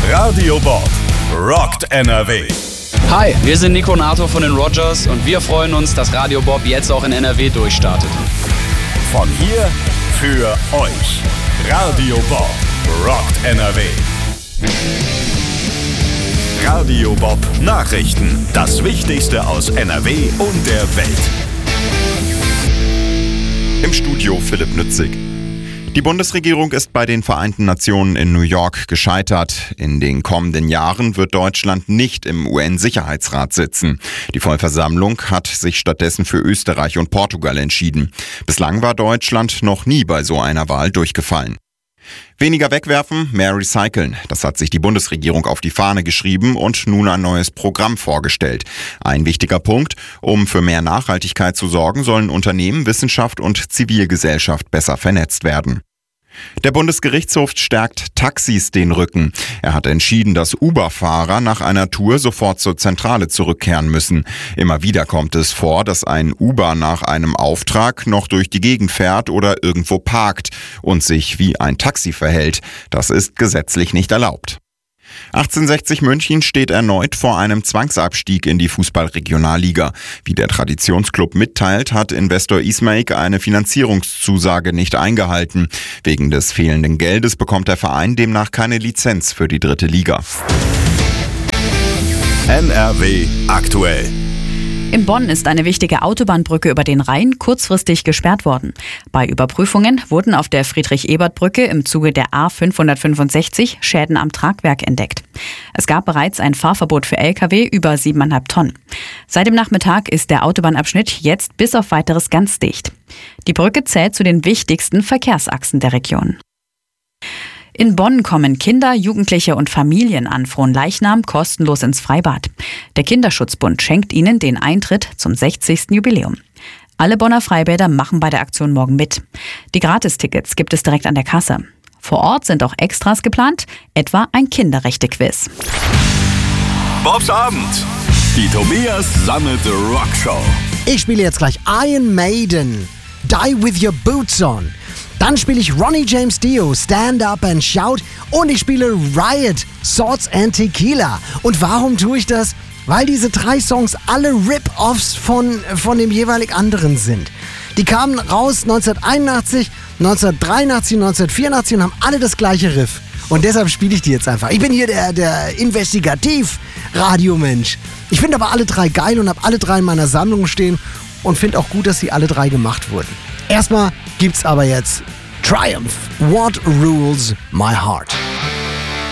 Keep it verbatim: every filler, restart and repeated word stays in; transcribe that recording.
Radio Bob rockt N R W. Hi, wir sind Nico und Arthur von den Rogers und wir freuen uns, dass Radio Bob jetzt auch in N R W durchstartet. Von hier für euch. Radio Bob rockt N R W. Radio Bob Nachrichten. Das Wichtigste aus N R W und der Welt. Im Studio Philipp Nützig. Die Bundesregierung ist bei den Vereinten Nationen in New York gescheitert. In den kommenden Jahren wird Deutschland nicht im U N-Sicherheitsrat sitzen. Die Vollversammlung hat sich stattdessen für Österreich und Portugal entschieden. Bislang war Deutschland noch nie bei so einer Wahl durchgefallen. Weniger wegwerfen, mehr recyceln. Das hat sich die Bundesregierung auf die Fahne geschrieben und nun ein neues Programm vorgestellt. Ein wichtiger Punkt: Um für mehr Nachhaltigkeit zu sorgen, sollen Unternehmen, Wissenschaft und Zivilgesellschaft besser vernetzt werden. Der Bundesgerichtshof stärkt Taxis den Rücken. Er hat entschieden, dass Uber-Fahrer nach einer Tour sofort zur Zentrale zurückkehren müssen. Immer wieder kommt es vor, dass ein Uber nach einem Auftrag noch durch die Gegend fährt oder irgendwo parkt und sich wie ein Taxi verhält. Das ist gesetzlich nicht erlaubt. achtzehnhundertsechzig München steht erneut vor einem Zwangsabstieg in die Fußball-Regionalliga. Wie der Traditionsclub mitteilt, hat Investor Ismaik eine Finanzierungszusage nicht eingehalten. Wegen des fehlenden Geldes bekommt der Verein demnach keine Lizenz für die dritte Liga. N R W aktuell. In Bonn ist eine wichtige Autobahnbrücke über den Rhein kurzfristig gesperrt worden. Bei Überprüfungen wurden auf der Friedrich-Ebert-Brücke im Zuge der A fünfhundertfünfundsechzig Schäden am Tragwerk entdeckt. Es gab bereits ein Fahrverbot für L K W über siebeneinhalb Tonnen. Seit dem Nachmittag ist der Autobahnabschnitt jetzt bis auf Weiteres ganz dicht. Die Brücke zählt zu den wichtigsten Verkehrsachsen der Region. In Bonn kommen Kinder, Jugendliche und Familien an Fronleichnam kostenlos ins Freibad. Der Kinderschutzbund schenkt ihnen den Eintritt zum sechzigsten Jubiläum. Alle Bonner Freibäder machen bei der Aktion morgen mit. Die Gratistickets gibt es direkt an der Kasse. Vor Ort sind auch Extras geplant, etwa ein Kinderrechte-Quiz. Bobs Abend. Die Tobias Sammelte Rockshow. Ich spiele jetzt gleich Iron Maiden, Die With Your Boots On. Dann spiele ich Ronnie James Dio, Stand Up and Shout. Und ich spiele Riot, Swords and Tequila. Und warum tue ich das? Weil diese drei Songs alle Rip-Offs von, von dem jeweilig anderen sind. Die kamen raus neunzehnhunderteinundachtzig, neunzehnhundertdreiundachtzig, neunzehnhundertvierundachtzig und haben alle das gleiche Riff. Und deshalb spiele ich die jetzt einfach. Ich bin hier der, der Investigativ-Radiomensch. Ich finde aber alle drei geil und habe alle drei in meiner Sammlung stehen und finde auch gut, dass sie alle drei gemacht wurden. Erstmal gibt's aber jetzt Triumph, What Rules My Heart.